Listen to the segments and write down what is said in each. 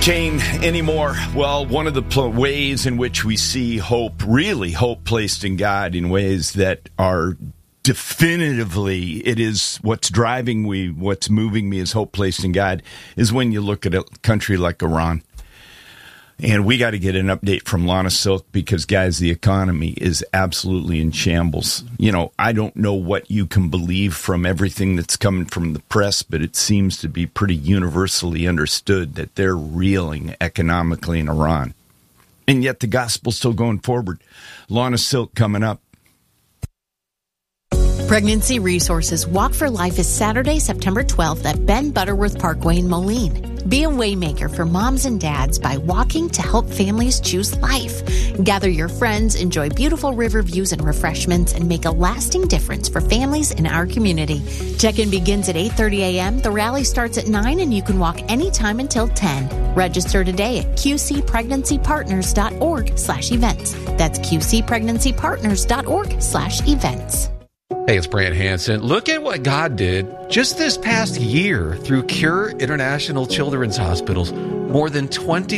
Hurricane anymore. Well, one of the ways in which we see hope, really hope placed in God in ways that are definitively, it is what's driving me, what's moving me is hope placed in God, is when you look at a country like Iran. And we got to get an update from Lana Silk because, guys, the economy is absolutely in shambles. You know, I don't know what you can believe from everything that's coming from the press, but it seems to be pretty universally understood that they're reeling economically in Iran. And yet the gospel's still going forward. Lana Silk coming up. Pregnancy Resources Walk for Life is Saturday, September 12th at Ben Butterworth Parkway in Moline. Be a waymaker for moms and dads by walking to help families choose life. Gather your friends, enjoy beautiful river views and refreshments, and make a lasting difference for families in our community. Check-in begins at 8:30 a.m. The rally starts at 9, and you can walk anytime until 10. Register today at qcpregnancypartners.org/events. That's qcpregnancypartners.org/events. Hey, it's Brant Hansen. Look at what God did just this past year through Cure International Children's Hospitals. More than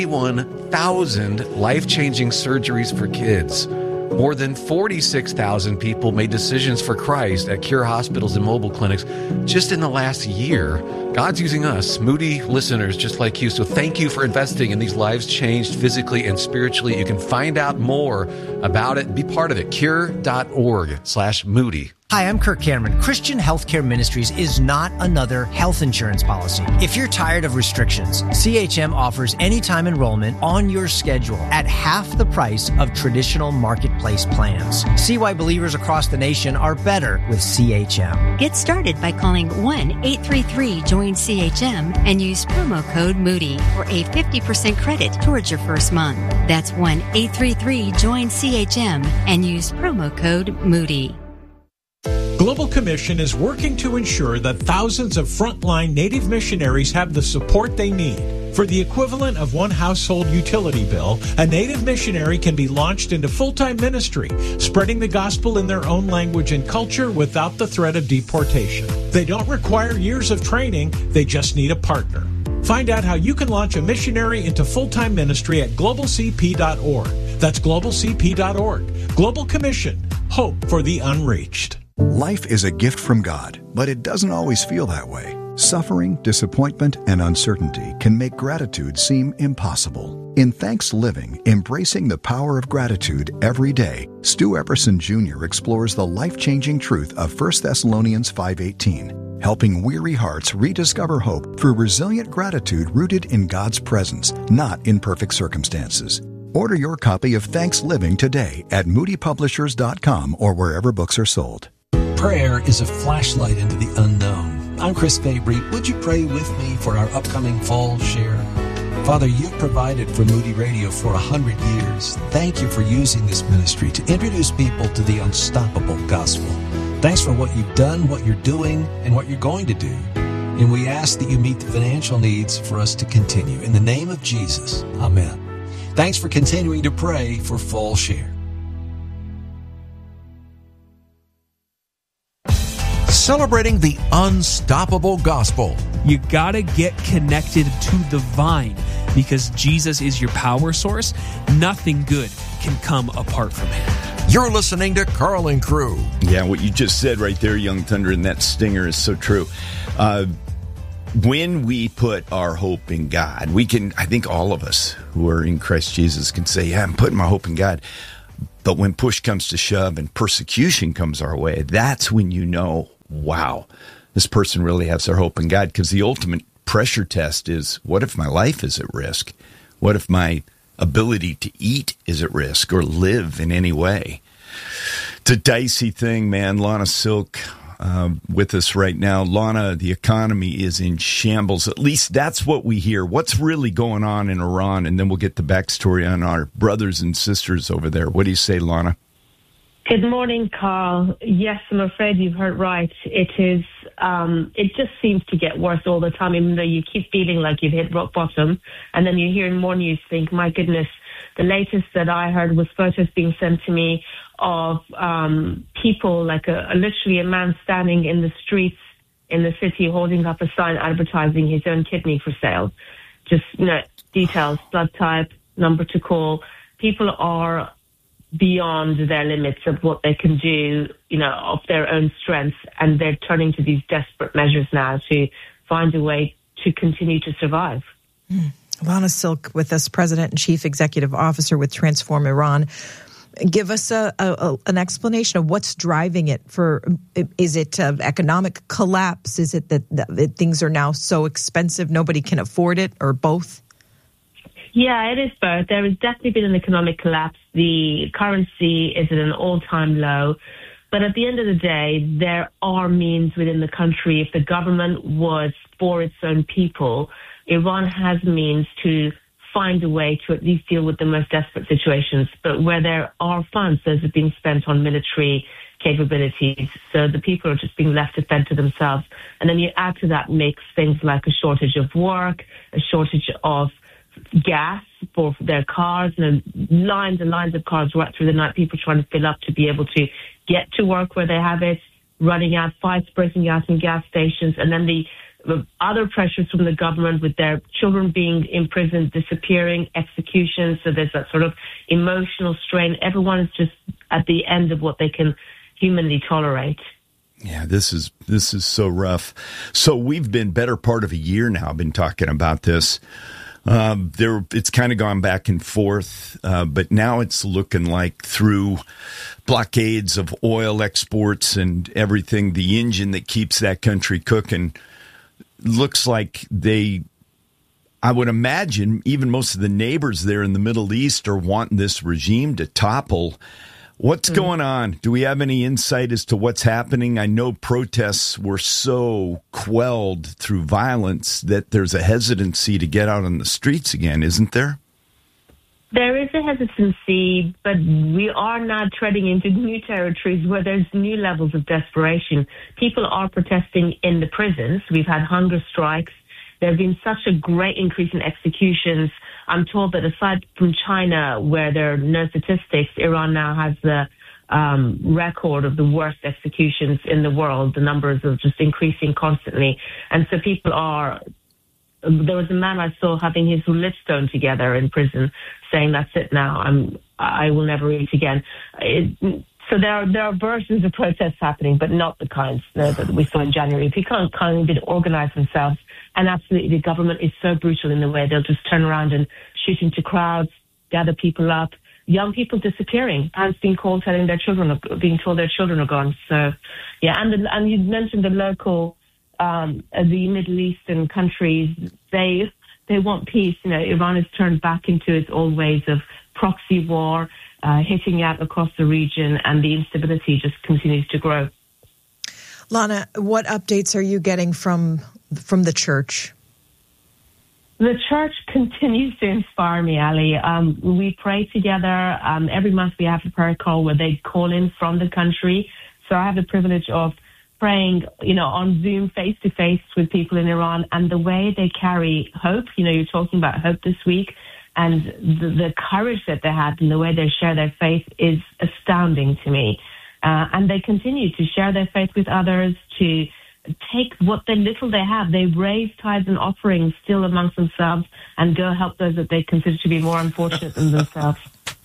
21,000 life-changing surgeries for kids. More than 46,000 people made decisions for Christ at Cure hospitals and mobile clinics just in the last year. God's using us, Moody listeners just like you. So thank you for investing in these lives changed physically and spiritually. You can find out more about it and be part of it. Cure.org/Moody. Hi, I'm Kirk Cameron. Christian Healthcare Ministries is not another health insurance policy. If you're tired of restrictions, CHM offers anytime enrollment on your schedule at half the price of traditional marketplace plans. See why believers across the nation are better with CHM. Get started by calling 1-833-JOIN-CHM and use promo code Moody for a 50% credit towards your first month. That's 1-833-JOIN-CHM and use promo code Moody. Global Commission is working to ensure that thousands of frontline Native missionaries have the support they need. For the equivalent of one household utility bill, a Native missionary can be launched into full-time ministry, spreading the gospel in their own language and culture without the threat of deportation. They don't require years of training, they just need a partner. Find out how you can launch a missionary into full-time ministry at globalcp.org. That's globalcp.org. Global Commission. Hope for the unreached. Life is a gift from God, but it doesn't always feel that way. Suffering, disappointment, and uncertainty can make gratitude seem impossible. In Thanks Living, Embracing the Power of Gratitude Every Day, Stu Epperson Jr. explores the life-changing truth of 1 Thessalonians 5:18, helping weary hearts rediscover hope through resilient gratitude rooted in God's presence, not in perfect circumstances. Order your copy of Thanks Living today at moodypublishers.com or wherever books are sold. Prayer is a flashlight into the unknown. I'm Chris Fabry. Would you pray with me for our upcoming fall share? Father, you've provided for Moody Radio for 100 years. Thank you for using this ministry to introduce people to the unstoppable gospel. Thanks for what you've done, what you're doing, and what you're going to do. And we ask that you meet the financial needs for us to continue. In the name of Jesus, amen. Thanks for continuing to pray for Fall Share. Celebrating the unstoppable gospel. You gotta get connected to the vine because Jesus is your power source. Nothing good can come apart from him. You're listening to Carl and Crew. Yeah, what you just said right there, Young Thunder, and that stinger is so true. When we put our hope in God, we can, I think all of us who are in Christ Jesus can say, yeah, I'm putting my hope in God. But when push comes to shove and persecution comes our way, that's when you know, wow, this person really has their hope in God. Because the ultimate pressure test is, what if my life is at risk? What if my ability to eat is at risk or live in any way? It's a dicey thing, man. Lana Silk with us right now. Lana, the economy is in shambles. At least that's what we hear. What's really going on in Iran? And then we'll get the backstory on our brothers and sisters over there. What do you say, Lana? Good morning, Carl. Yes, I'm afraid you've heard right. It is. It just seems to get worse all the time, even though you keep feeling like you've hit rock bottom. And then you hear more news, think, my goodness, the latest that I heard was photos being sent to me of people, like literally a man standing in the streets in the city holding up a sign advertising his own kidney for sale. just details, blood type, number to call. People are beyond their limits of what they can do, of their own strength, and they're turning to these desperate measures now to find a way to continue to survive. Lana Silk with us, President and Chief Executive Officer with Transform Iran. Give us an explanation of what's driving it. Is it economic collapse? Is it that things are now so expensive nobody can afford it, or both? Yeah, it is both. There has definitely been an economic collapse. The currency is at an all-time low. But at the end of the day, there are means within the country. If the government was for its own people, Iran has means to find a way to at least deal with the most desperate situations. But where there are funds, those are being spent on military capabilities. So the people are just being left to fend to themselves. And then you add to that mix things like a shortage of work, a shortage of gas for their cars, lines and lines of cars right through the night, people trying to fill up to be able to get to work where they have it, running out, fights breaking out in gas stations, and then the other pressures from the government with their children being imprisoned, disappearing, executions. So there's that sort of emotional strain. Everyone is just at the end of what they can humanly tolerate. Yeah, this is so rough. So we've been better part of a year now, been talking about this. It's kind of gone back and forth, but now it's looking like through blockades of oil exports and everything, the engine that keeps that country cooking looks like I would imagine even most of the neighbors there in the Middle East are wanting this regime to topple. What's going on? Do we have any insight as to what's happening? I know protests were so quelled through violence that there's a hesitancy to get out on the streets again, isn't there? There is a hesitancy, but we are now treading into new territories where there's new levels of desperation. People are protesting in the prisons. We've had hunger strikes. There have been such a great increase in executions. I'm told that aside from China, where there are no statistics, Iran now has the record of the worst executions in the world. The numbers are just increasing constantly. And so people are... There was a man I saw having his lips sewn together in prison, saying, "That's it now. I will never eat again." So there are versions of protests happening, but not the kinds that we saw in January. People can't even organize themselves. And absolutely, the government is so brutal in the way they'll just turn around and shoot into crowds, gather people up, young people disappearing, parents being called, being told their children are gone. So, yeah, and you mentioned the local, the Middle Eastern countries. They want peace. Iran has turned back into its old ways of proxy war, hitting out across the region, and the instability just continues to grow. Lana, what updates are you getting from the church? The church continues to inspire me, Ali. We pray together. Every month we have a prayer call where they call in from the country. So I have the privilege of praying, on Zoom face-to-face with people in Iran, and the way they carry hope. You're talking about hope this week, and the courage that they have and the way they share their faith is astounding to me. And they continue to share their faith with others, to take what little they have. They raise tithes and offerings still amongst themselves and go help those that they consider to be more unfortunate than themselves.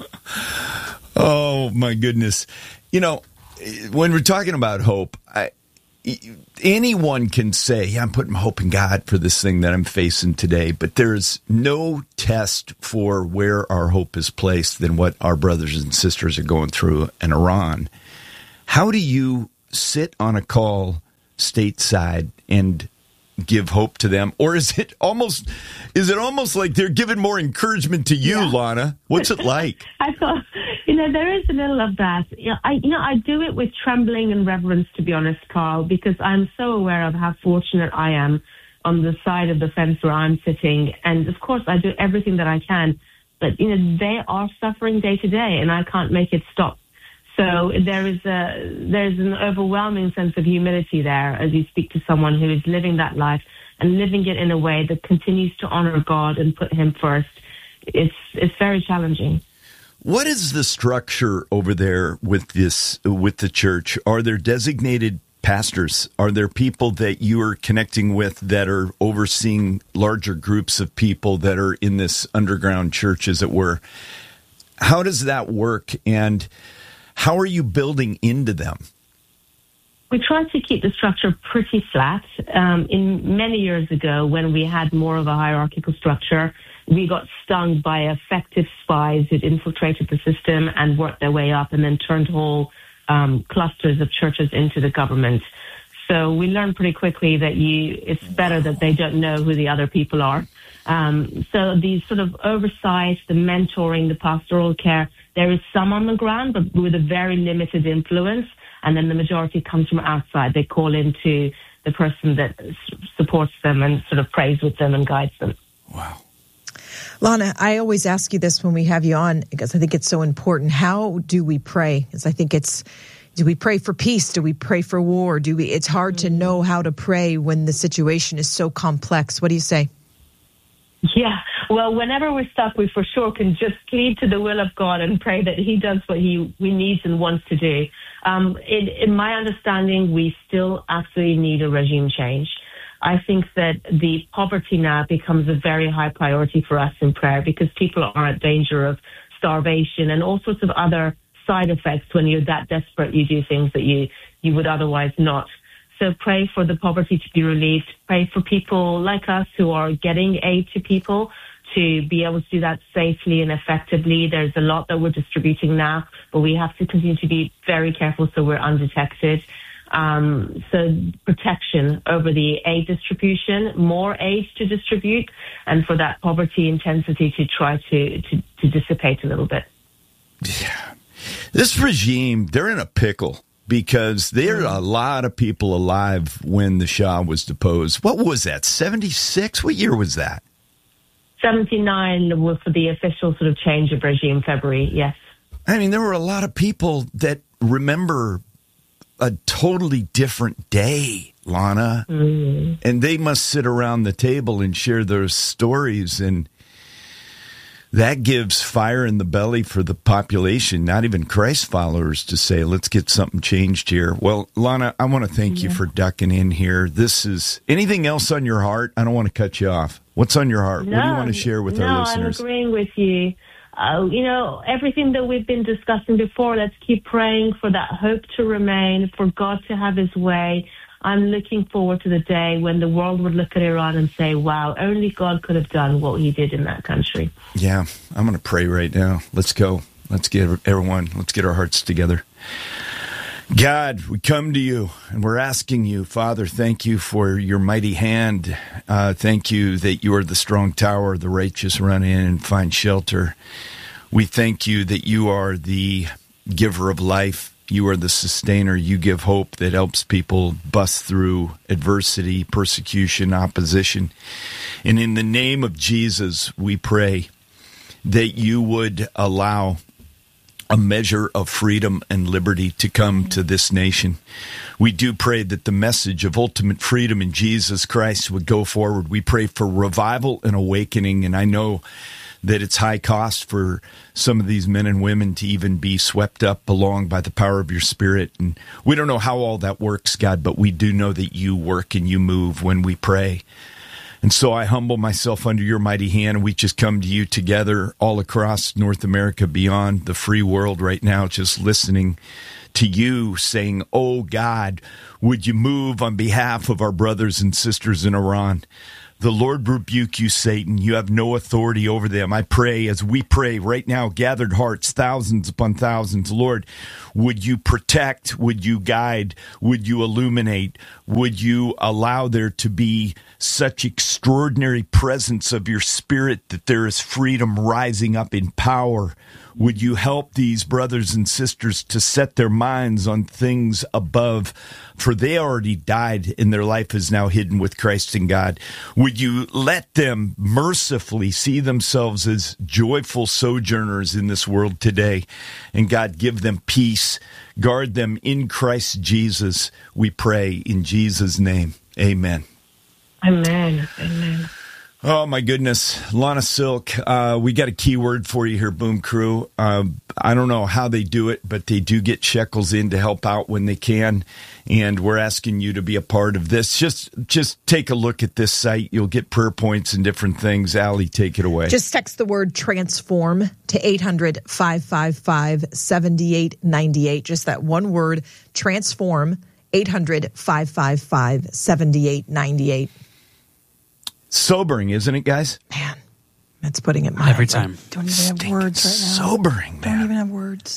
Oh, my goodness. When we're talking about hope, anyone can say, yeah, I'm putting my hope in God for this thing that I'm facing today, but there's no test for where our hope is placed than what our brothers and sisters are going through in Iran. How do you sit on a call stateside and give hope to them? Or is it almost like they're giving more encouragement to you, Lana? What's it like? I thought, there is a little of that. I do it with trembling and reverence, to be honest, Carl, because I'm so aware of how fortunate I am on the side of the fence where I'm sitting. And of course, I do everything that I can. But, they are suffering day to day, and I can't make it stop. So there's an overwhelming sense of humility there as you speak to someone who is living that life and living it in a way that continues to honor God and put him first. It's very challenging. What is the structure over there with the church? Are there designated pastors? Are there people that you are connecting with that are overseeing larger groups of people that are in this underground church, as it were? How does that work, and how are you building into them? We try to keep the structure pretty flat. In many years ago, when we had more of a hierarchical structure, we got stung by effective spies who'd infiltrated the system and worked their way up and then turned whole clusters of churches into the government. So we learned pretty quickly that it's better that they don't know who the other people are. So the sort of oversight, the mentoring, the pastoral care, there is some on the ground, but with a very limited influence. And then the majority comes from outside. They call into the person that supports them and sort of prays with them and guides them. Wow. Lana, I always ask you this when we have you on because I think it's so important. How do we pray? Because I think do we pray for peace? Do we pray for war? It's hard to know how to pray when the situation is so complex. What do you say? Yeah, well, whenever we're stuck, we for sure can just plead to the will of God and pray that He does what we needs and wants to do. In my understanding, we still absolutely need a regime change. I think that the poverty now becomes a very high priority for us in prayer because people are at danger of starvation and all sorts of other side effects. When you're that desperate, you do things that you would otherwise not. So pray for the poverty to be relieved. Pray for people like us who are getting aid to people to be able to do that safely and effectively. There's a lot that we're distributing now, but we have to continue to be very careful so we're undetected. So protection over the aid distribution, more aid to distribute, and for that poverty intensity to try to dissipate a little bit. Yeah. This regime, they're in a pickle because there are a lot of people alive when the Shah was deposed. What was that, 76? What year was that? 79 was for the official sort of change of regime, February, yes. I mean, there were a lot of people that remember a totally different day, Lana. Mm. And they must sit around the table and share their stories, and that gives fire in the belly for the population, not even Christ followers, to say, let's get something changed here. Well, Lana, I want to thank you for ducking in here. This is anything else on your heart? I don't want to cut you off. What's on your heart? No, what do you want to share with our listeners? I'm agreeing with you. Everything that we've been discussing before, let's keep praying for that hope to remain, for God to have His way. I'm looking forward to the day when the world would look at Iran and say, wow, only God could have done what He did in that country. Yeah, I'm going to pray right now. Let's go. Let's get our hearts together. God, we come to you and we're asking you, Father, thank you for your mighty hand. Thank you that you are the strong tower, the righteous run in and find shelter. We thank you that you are the giver of life. You are the sustainer. You give hope that helps people bust through adversity, persecution, opposition. And in the name of Jesus, we pray that you would allow a measure of freedom and liberty to come to this nation. We do pray that the message of ultimate freedom in Jesus Christ would go forward. We pray for revival and awakening, and I know that it's high cost for some of these men and women to even be swept up along by the power of your Spirit. And we don't know how all that works, God, but we do know that you work and you move when we pray. And so I humble myself under your mighty hand, and we just come to you together all across North America, beyond the free world right now, just listening to you saying, oh God, would you move on behalf of our brothers and sisters in Iran? The Lord rebuke you, Satan. You have no authority over them. I pray as we pray right now, gathered hearts, thousands upon thousands. Lord, would you protect? Would you guide? Would you illuminate? Would you allow there to be such extraordinary presence of your Spirit that there is freedom rising up in power? Would you help these brothers and sisters to set their minds on things above? For they already died, and their life is now hidden with Christ in God. Would you let them mercifully see themselves as joyful sojourners in this world today? And God, give them peace. Guard them in Christ Jesus, we pray in Jesus' name. Amen. Amen. Amen. Oh, my goodness. Lana Silk, we got a keyword for you here, Boom Crew. I don't know how they do it, but they do get shekels in to help out when they can. And we're asking you to be a part of this. Just take a look at this site. You'll get prayer points and different things. Allie, take it away. Just text the word transform to 800-555-7898. Just that one word, transform, 800-555-7898. Sobering, isn't it, guys? Man, that's putting it mildly. Every time. Don't even have words right now. Sobering, man. Don't even have words.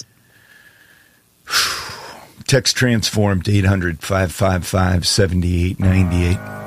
Text transform to 800-555-7898.